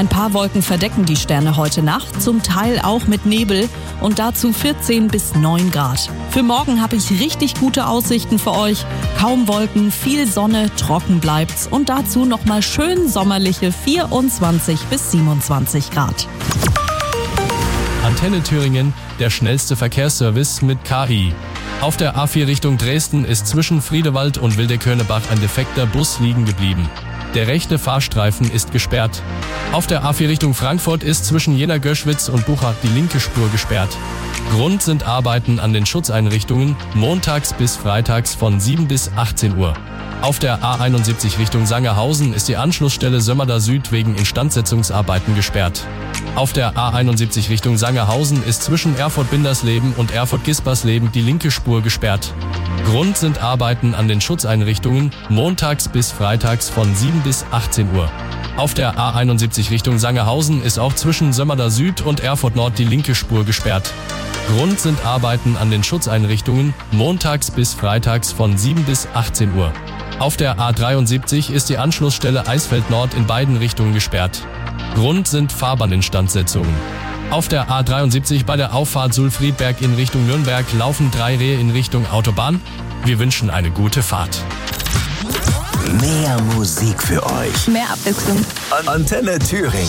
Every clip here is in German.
Ein paar Wolken verdecken die Sterne heute Nacht, zum Teil auch mit Nebel und dazu 14 bis 9 Grad. Für morgen habe ich richtig gute Aussichten für euch. Kaum Wolken, viel Sonne, trocken bleibt's und dazu nochmal schön sommerliche 24 bis 27 Grad. Antenne Thüringen, der schnellste Verkehrsservice mit KI. Auf der A4 Richtung Dresden ist zwischen Friedewald und Wildekönnebach ein defekter Bus liegen geblieben. Der rechte Fahrstreifen ist gesperrt. Auf der A4 Richtung Frankfurt ist zwischen Jena-Göschwitz und Buchach die linke Spur gesperrt. Grund sind Arbeiten an den Schutzeinrichtungen, montags bis freitags von 7 bis 18 Uhr. Auf der A71 Richtung Sangerhausen ist die Anschlussstelle Sömmerda Süd wegen Instandsetzungsarbeiten gesperrt. Auf der A71 Richtung Sangerhausen ist zwischen Erfurt-Bindersleben und Erfurt-Gispersleben die linke Spur gesperrt. Grund sind Arbeiten an den Schutzeinrichtungen, montags bis freitags von 7 bis 18 Uhr. Auf der A71 Richtung Sangerhausen ist auch zwischen Sömmerda Süd und Erfurt Nord die linke Spur gesperrt. Grund sind Arbeiten an den Schutzeinrichtungen, montags bis freitags von 7 bis 18 Uhr. Auf der A73 ist die Anschlussstelle Eisfeld Nord in beiden Richtungen gesperrt. Grund sind Fahrbahninstandsetzungen. Auf der A73 bei der Auffahrt Sulfriedberg in Richtung Nürnberg laufen 3 Rehe in Richtung Autobahn. Wir wünschen eine gute Fahrt. Mehr Musik für euch. Mehr Abwechslung. Antenne Thüringen.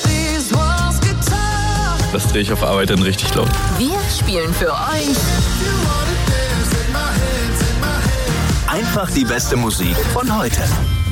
Das drehe ich auf Arbeit dann richtig laut. Wir spielen für euch Einfach die beste Musik von heute.